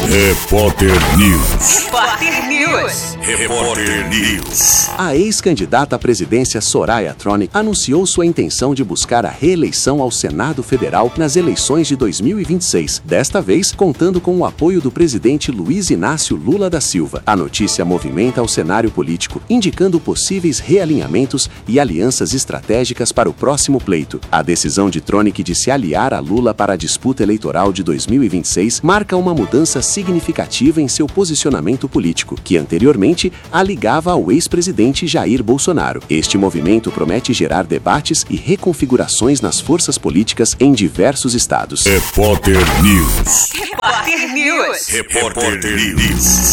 Repórter News. Repórter News. Repórter News. A ex-candidata à presidência Soraya Tronic anunciou sua intenção de buscar a reeleição ao Senado Federal nas eleições de 2026, desta vez contando com o apoio do presidente Luiz Inácio Lula da Silva. A notícia movimenta o cenário político, indicando possíveis realinhamentos e alianças estratégicas para o próximo pleito. A decisão de Tronic de se aliar a Lula para a disputa eleitoral de 2026 marca uma mudança significativa em seu posicionamento político, que anteriormente a ligava ao ex-presidente Jair Bolsonaro. Este movimento promete gerar debates e reconfigurações nas forças políticas em diversos estados. Repórter News. Repórter News. Repórter News.